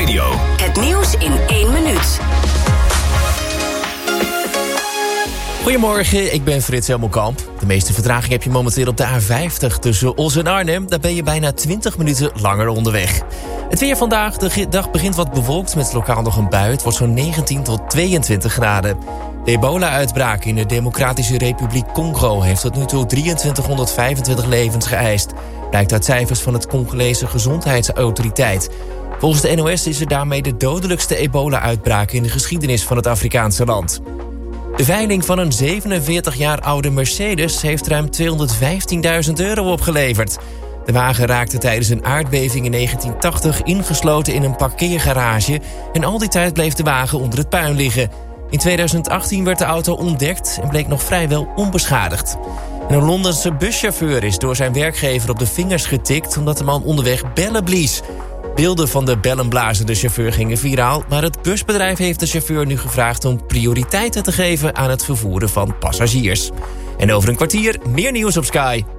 Radio. Het nieuws in 1 minuut. Goedemorgen, ik ben Frits Helmelkamp. De meeste vertraging heb je momenteel op de A50 tussen Os en Arnhem. Daar ben je bijna 20 minuten langer onderweg. Het weer vandaag, de dag begint wat bewolkt met lokaal nog een bui. Het wordt zo'n 19 tot 22 graden. De ebola-uitbraak in de Democratische Republiek Congo heeft tot nu toe 2325 levens geëist. Blijkt uit cijfers van het Congolese Gezondheidsautoriteit. Volgens de NOS is er daarmee de dodelijkste ebola-uitbraak in de geschiedenis van het Afrikaanse land. De veiling van een 47 jaar oude Mercedes heeft ruim €215.000 opgeleverd. De wagen raakte tijdens een aardbeving in 1980 ingesloten in een parkeergarage en al die tijd bleef de wagen onder het puin liggen. In 2018 werd de auto ontdekt en bleek nog vrijwel onbeschadigd. En een Londense buschauffeur is door zijn werkgever op de vingers getikt omdat de man onderweg bellen blies. Beelden van de bellenblazende chauffeur gingen viraal, maar het busbedrijf heeft de chauffeur nu gevraagd om prioriteiten te geven aan het vervoeren van passagiers. En over een kwartier meer nieuws op Sky.